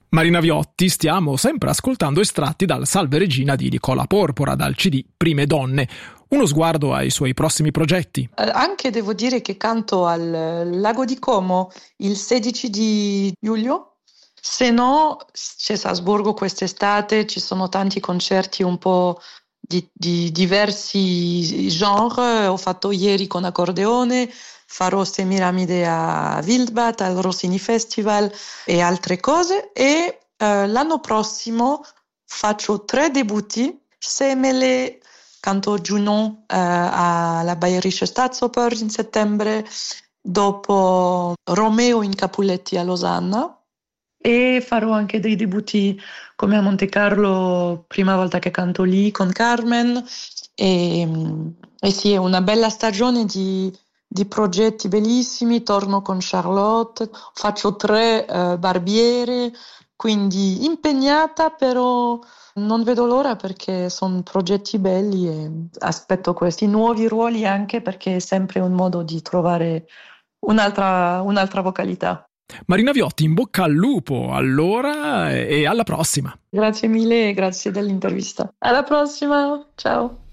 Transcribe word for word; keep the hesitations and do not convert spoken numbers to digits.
Marina Viotti, stiamo sempre ascoltando estratti dal Salve Regina di Nicola Porpora, dal C D Prime Donne. Uno sguardo ai suoi prossimi progetti. Eh, anche devo dire che canto al Lago di Como il sedici di luglio. Se no, c'è Salzburgo quest'estate, ci sono tanti concerti un po' di, di diversi genre. Ho fatto ieri con accordeone, farò Semiramide a Wildbad, al Rossini Festival e altre cose. E eh, l'anno prossimo faccio tre debutti. Semele, canto Junon eh, alla Bayerische Staatsoper in settembre, dopo Romeo in Capuletti a Losanna. E farò anche dei debutti come a Monte Carlo, prima volta che canto lì con Carmen. E, e sì, è una bella stagione di, di progetti bellissimi. Torno con Charlotte, faccio tre uh, barbiere, quindi impegnata, però non vedo l'ora perché sono progetti belli e aspetto questi nuovi ruoli, anche perché è sempre un modo di trovare un'altra, un'altra vocalità. Marina Viotti, in bocca al lupo allora e alla prossima. Grazie mille e grazie dell'intervista. Alla prossima, ciao.